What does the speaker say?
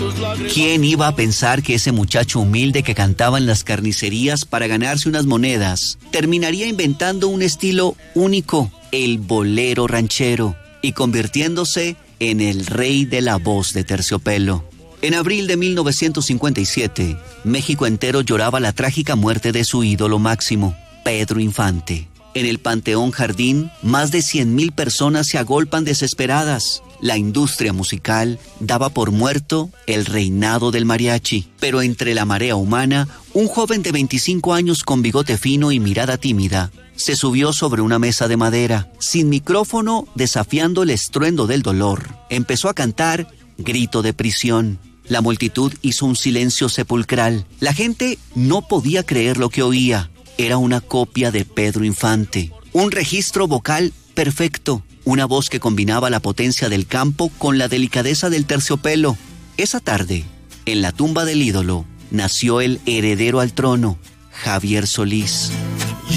¿Quién iba a pensar que ese muchacho humilde que cantaba en las carnicerías para ganarse unas monedas terminaría inventando un estilo único, el bolero ranchero, y convirtiéndose en el rey de la voz de terciopelo? En abril de 1957, México entero lloraba la trágica muerte de su ídolo máximo, Pedro Infante. En el Panteón Jardín, más de 100,000 personas se agolpan desesperadas. La industria musical daba por muerto el reinado del mariachi. Pero entre la marea humana, un joven de 25 años con bigote fino y mirada tímida se subió sobre una mesa de madera, sin micrófono, desafiando el estruendo del dolor. Empezó a cantar Grito de Prisión. La multitud hizo un silencio sepulcral. La gente no podía creer lo que oía. Era una copia de Pedro Infante. Un registro vocal perfecto. Una voz que combinaba la potencia del campo con la delicadeza del terciopelo. Esa tarde, en la tumba del ídolo, nació el heredero al trono, Javier Solís.